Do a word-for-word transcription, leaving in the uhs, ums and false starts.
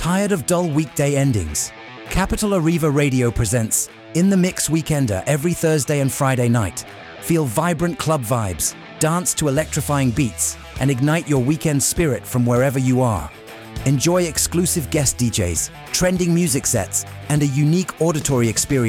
Tired of dull weekday endings? Capital Arriva Radio presents In the Mix Weekender every Thursday and Friday night. Feel vibrant club vibes, dance to electrifying beats, and ignite your weekend spirit from wherever you are. Enjoy exclusive guest D Js, trending music sets, and a unique auditory experience